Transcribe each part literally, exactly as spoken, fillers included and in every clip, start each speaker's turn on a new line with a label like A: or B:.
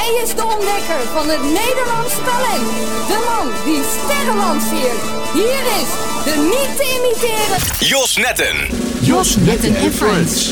A: Hij is de ontdekker van het Nederlands talent. De man die sterren lanceert. Hier is de niet te imiteren
B: Jos Netten.
C: Jos Netten en Friends.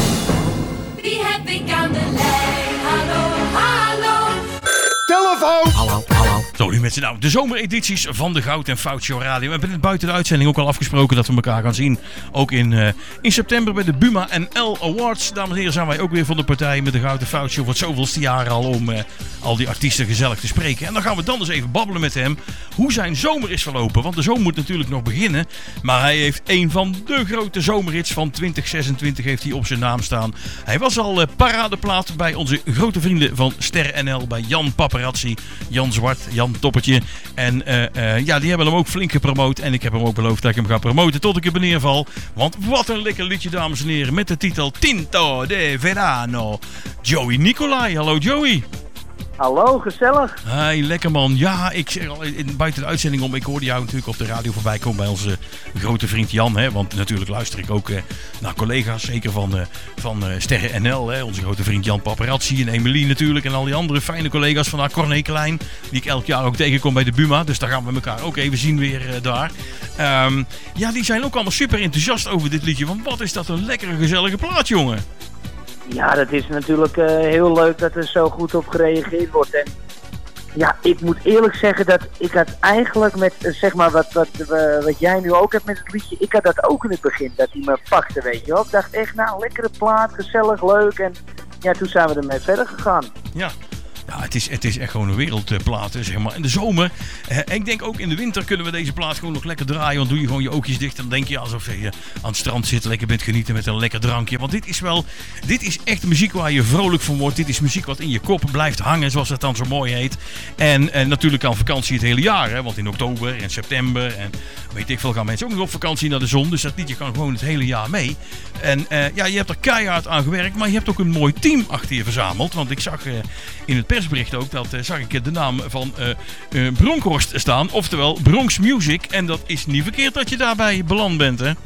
D: Wie heb ik aan de lijn? Hallo, hallo.
C: Telefoon!
E: Hallo, hallo.
F: Zo, nu met z'n nou de zomeredities van de Goud en Fout Show Radio. We hebben het buiten de uitzending ook al afgesproken dat we elkaar gaan zien. Ook in, uh, in september bij de Buma en L Awards. Dames en heren, zijn wij ook weer van de partij met de Goud en Fout Show voor het zoveelste jaar al om uh, al die artiesten gezellig te spreken. En dan gaan we dan eens even babbelen met hem hoe zijn zomer is verlopen. Want de zomer moet natuurlijk nog beginnen. Maar hij heeft een van de grote zomerhits van twintig zesentwintig heeft hij op zijn naam staan. Hij was al uh, paradeplaat bij onze grote vrienden van Ster N L. Bij Jan Paparazzi, Jan Zwart, Jan Toppertje. En uh, uh, ja, die hebben hem ook flink gepromoot. En ik heb hem ook beloofd dat ik hem ga promoten tot ik er neerval. Want wat een lekker liedje, dames en heren. Met de titel Tinto de Verano. Joey Nicolai. Hallo Joey.
G: Hallo, gezellig.
F: Hey, lekker man. Ja, ik zeg al in, buiten de uitzending om. Ik hoorde jou natuurlijk op de radio voorbij komen bij onze grote vriend Jan. Hè, want natuurlijk luister ik ook eh, naar collega's. Zeker van, eh, van eh, Sterren N L. Hè, onze grote vriend Jan Paparazzi en Emily natuurlijk. En al die andere fijne collega's van haar Corné Klein. Die ik elk jaar ook tegenkom bij de Buma. Dus daar gaan we elkaar ook even zien weer eh, daar. Um, ja, die zijn ook allemaal super enthousiast over dit liedje. Want wat is dat een lekkere gezellige plaat, jongen.
G: Ja, dat is natuurlijk uh, heel leuk dat er zo goed op gereageerd wordt. En ja, ik moet eerlijk zeggen dat ik had eigenlijk met, uh, zeg maar, wat, wat, uh, wat jij nu ook hebt met het liedje, ik had dat ook in het begin, dat hij me pakte, weet je wel. Ik dacht echt, nou, lekkere plaat, gezellig, leuk. En ja, toen zijn we ermee verder gegaan.
F: Ja. Ja, het is, het is echt gewoon een wereldplaat, zeg maar. In de zomer, eh, en ik denk ook in de winter kunnen we deze plaat gewoon nog lekker draaien. Want doe je gewoon je oogjes dicht, dan denk je alsof je aan het strand zit, lekker bent genieten met een lekker drankje. Want dit is wel, dit is echt muziek waar je vrolijk van wordt. Dit is muziek wat in je kop blijft hangen, zoals het dan zo mooi heet. En, en natuurlijk aan vakantie het hele jaar, hè. Want in oktober en september en weet ik veel gaan mensen ook nog op vakantie naar de zon. Dus dat liedje kan gewoon het hele jaar mee. En uh, ja, je hebt er keihard aan gewerkt, maar je hebt ook een mooi team achter je verzameld. Want ik zag uh, in het persbericht ook, dat uh, zag ik de naam van uh, uh, Bronkhorst staan. Oftewel Bronx Music. En dat is niet verkeerd dat je daarbij beland bent, hè?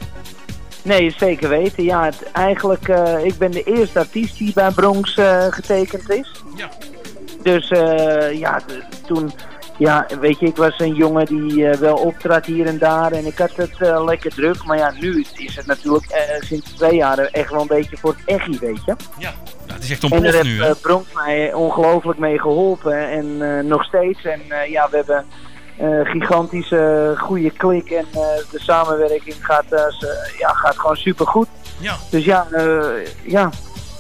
G: Nee, zeker weten. Ja, het, eigenlijk, uh, ik ben de eerste artiest die bij Bronx uh, getekend is.
F: Ja.
G: Dus uh, ja, t- toen... Ja, weet je, ik was een jongen die uh, wel optrad hier en daar en ik had het uh, lekker druk. Maar ja, nu is het natuurlijk uh, sinds twee jaar echt wel een beetje voor het echi, weet je.
F: Ja, ja het is echt ontploft
G: nu. En
F: nu,
G: daar heeft uh, Bronx mij ongelooflijk mee geholpen en uh, nog steeds. En uh, ja, we hebben een uh, gigantische goede klik en uh, de samenwerking gaat, uh, ja, gaat gewoon super goed.
F: Ja.
G: Dus ja, uh, ja.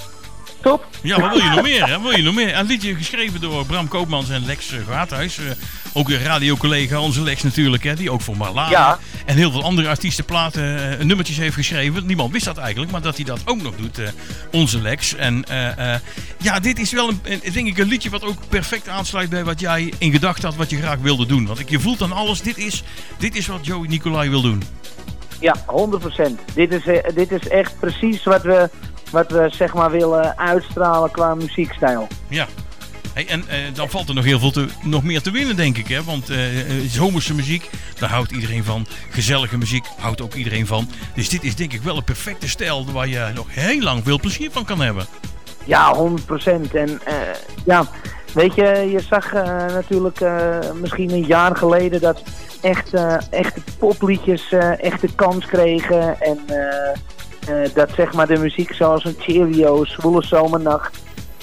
G: Top.
F: Ja, wat wil je nog meer, hè? Wil je nog meer? Een liedje geschreven door Bram Koopmans en Lex Gaathuis. Uh, ook een radiocollega, onze Lex natuurlijk, hè? Die ook voor Marlana
G: ja. en
F: heel veel andere artiestenplaten uh, nummertjes heeft geschreven. Niemand wist dat eigenlijk, maar dat hij dat ook nog doet, uh, onze Lex. En uh, uh, ja, dit is wel een, een, denk ik een liedje wat ook perfect aansluit bij wat jij in gedachten had, wat je graag wilde doen. Want ik, je voelt aan alles, dit is, dit is wat Joey Nicolai wil doen.
G: Ja, honderd procent. Dit is, uh, dit is echt precies wat we... wat we zeg maar willen uitstralen qua muziekstijl.
F: Ja. Hey, en uh, dan valt er nog heel veel te, nog meer te winnen, denk ik. Hè? Want uh, zomerse muziek, daar houdt iedereen van. Gezellige muziek houdt ook iedereen van. Dus dit is denk ik wel een perfecte stijl waar je nog heel lang veel plezier van kan hebben.
G: Ja, honderd procent. En uh, ja, weet je, je zag uh, natuurlijk uh, misschien een jaar geleden dat echt, uh, echte popliedjes uh, echt de kans kregen. En... Uh, Uh, dat zeg maar de muziek zoals een Cheerios, Zwoele Zomernacht,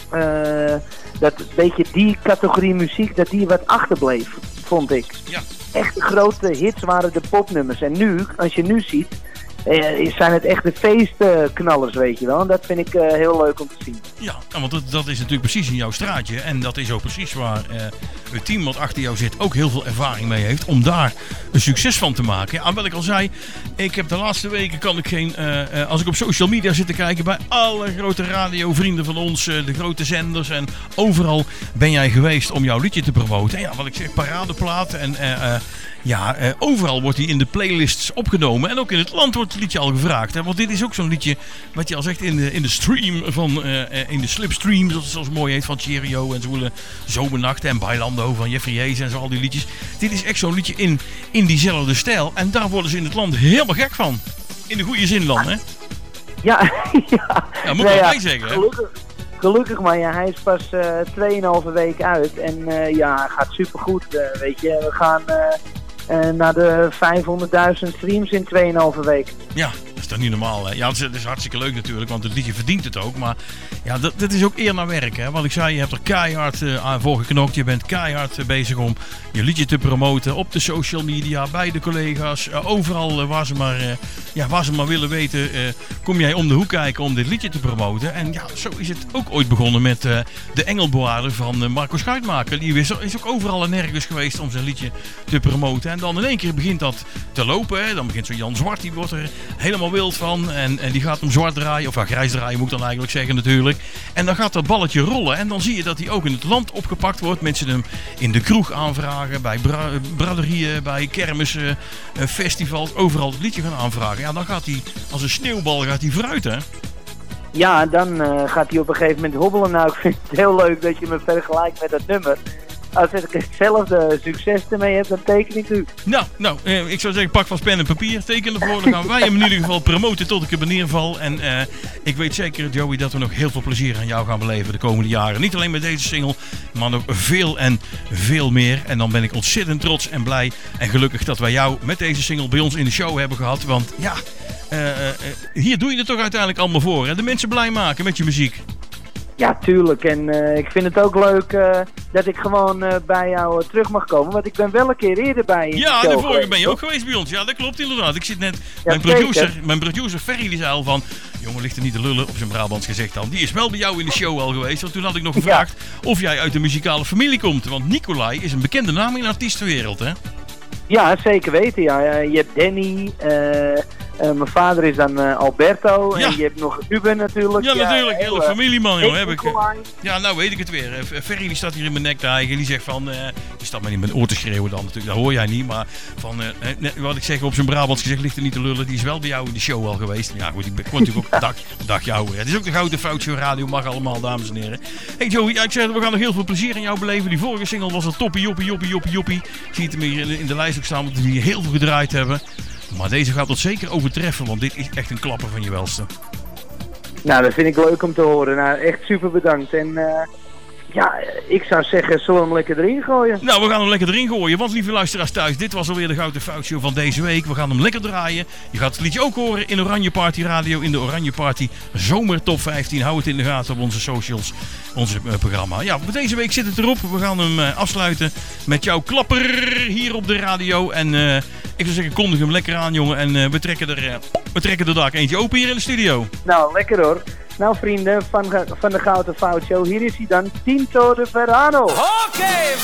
G: uh, dat beetje die categorie muziek, dat die wat achterbleef, vond ik.
F: Ja.
G: Echt grote hits waren de popnummers. En nu, als je nu ziet, uh, zijn het echt de feestknallers, weet je wel. En dat vind ik uh, heel leuk om te zien.
F: Ja, want dat, dat is natuurlijk precies in jouw straatje. En dat is ook precies waar uh, het team wat achter jou zit ook heel veel ervaring mee heeft. Om daar een succes van te maken. Ja, wat ik al zei, ik heb de laatste weken kan ik geen... Uh, uh, als ik op social media zit te kijken bij alle grote radiovrienden van ons. Uh, de grote zenders. En overal ben jij geweest om jouw liedje te promoten. En ja, wat ik zeg, paradeplaten en... Uh, uh, Ja, uh, overal wordt hij in de playlists opgenomen. En ook in het land wordt het liedje al gevraagd. Hè? Want dit is ook zo'n liedje, wat je al zegt, in de, in de stream van... Uh, uh, in de slipstream, zoals het zoals mooi heet, van Cheerio en Zwoele Zomernacht en Bailando van Jeffrey Hayes en zo, al die liedjes. Dit is echt zo'n liedje in, in diezelfde stijl. En daar worden ze in het land helemaal gek van. In de goede zin dan, hè?
G: Ja, ja.
F: Ja, moet ik
G: nee,
F: wel
G: ja,
F: bij zeggen, hè?
G: Gelukkig, gelukkig maar, ja, hij is pas uh, tweeënhalve week uit. En uh, ja, hij gaat supergoed. Uh, weet je, we gaan uh, uh, naar de vijfhonderdduizend streams in tweeënhalve week.
F: Ja, dat is toch niet normaal, hè? Ja, dat is, dat is hartstikke leuk natuurlijk, want het liedje verdient het ook. Maar ja, dat, dat is ook eer naar werk, hè? Want ik zei, je hebt er keihard uh, aan voorgeknokt. Je bent keihard uh, bezig om je liedje te promoten op de social media, bij de collega's. Uh, overal uh, waar, ze maar, uh, ja, waar ze maar willen weten, uh, kom jij om de hoek kijken om dit liedje te promoten. En ja, zo is het ook ooit begonnen met uh, de Engelbewaarder van uh, Marco Schuitmaker. Die is, is ook overal en nergens geweest om zijn liedje te promoten. En dan in één keer begint dat te lopen, hè? Dan begint zo Jan Zwart, die wordt er helemaal wild van. En, en die gaat hem zwart draaien, of ja, grijs draaien moet ik dan eigenlijk zeggen natuurlijk. En dan gaat dat balletje rollen. En dan zie je dat hij ook in het land opgepakt wordt. Mensen hem in de kroeg aanvragen, bij bra- braderieën, bij kermissen, uh, festivals. Overal het liedje gaan aanvragen. Ja, dan gaat hij als een sneeuwbal gaat hij vooruit, hè?
G: Ja, dan uh, gaat hij op een gegeven moment hobbelen. Nou, ik vind het heel leuk dat je me vergelijkt met dat nummer. Als ik hetzelfde succes ermee heb, dan teken ik u.
F: Nou, nou eh, ik zou zeggen, pak vast pen en papier, teken ervoor. Dan gaan wij hem in ieder geval promoten tot ik er neerval. En uh, ik weet zeker, Joey, dat we nog heel veel plezier aan jou gaan beleven de komende jaren. Niet alleen met deze single, maar nog veel en veel meer. En dan ben ik ontzettend trots en blij en gelukkig dat wij jou met deze single bij ons in de show hebben gehad. Want ja, uh, uh, hier doe je het toch uiteindelijk allemaal voor. Hè? De mensen blij maken met je muziek.
G: Ja, tuurlijk. En uh, ik vind het ook leuk uh, dat ik gewoon uh, bij jou uh, terug mag komen. Want ik ben wel een keer eerder bij je.
F: Ja, de vorige geweest, ben je ook geweest bij ons. Ja, dat klopt inderdaad. Ik zit net... Ja, mijn, producer, mijn producer Ferry die zei al van... Jongen, ligt er niet te lullen, op zijn Brabants gezegd dan. Die is wel bij jou in de show al geweest. Want toen had ik nog gevraagd ja. of jij uit de muzikale familie komt. Want Nicolai is een bekende naam in de artiestenwereld, hè?
G: Ja, zeker weten. Ja. Je hebt Danny... Uh... Uh, mijn vader is dan uh, Alberto
F: ja.
G: en je hebt nog Ruben natuurlijk.
F: Ja,
G: ja
F: natuurlijk. Hele familieman, joh. Heb ik.
G: Nicolai.
F: Ja, nou weet ik het weer. Uh, Ferry die staat hier in mijn nek te hijgen. Die zegt van, uh, die staat me in mijn oor te schreeuwen dan natuurlijk. Dat hoor jij niet, maar van, uh, wat ik zeg op zijn Brabants gezegd ligt er niet te lullen. Die is wel bij jou in de show al geweest. Ja goed, ik ben natuurlijk ook dag, dag jou weer. Het is ook de Gouden Foutje Radio, mag allemaal, dames en heren. Hey Joey, ja, ik zeg, we gaan nog heel veel plezier aan jou beleven. Die vorige single was al toppie, joppie, joppie, joppie, joppie. Ik zie het hem hier in de, in de lijst ook staan, want we hier heel veel gedraaid hebben. Maar deze gaat het zeker overtreffen, want dit is echt een klapper van je welste.
G: Nou, dat vind ik leuk om te horen. Nou, echt super bedankt. En uh, ja, ik zou zeggen, zullen we hem lekker erin gooien?
F: Nou, we gaan hem lekker erin gooien. Want lieve luisteraars thuis, dit was alweer de Gouden Foutshow van deze week. We gaan hem lekker draaien. Je gaat het liedje ook horen in Oranje Party Radio, in de Oranje Party Zomer Top vijftien. Hou het in de gaten op onze socials, onze uh, programma. Ja, voor deze week zit het erop. We gaan hem uh, afsluiten met jouw klapper hier op de radio. En uh, ik zou zeggen, kondig hem lekker aan, jongen. En uh, we trekken er, uh, we trekken er daar eentje open hier in de studio.
G: Nou, lekker hoor. Nou vrienden van, van de Gouden Fout Show, hier is hij dan, Tinto de Verano.
B: Oké, okay,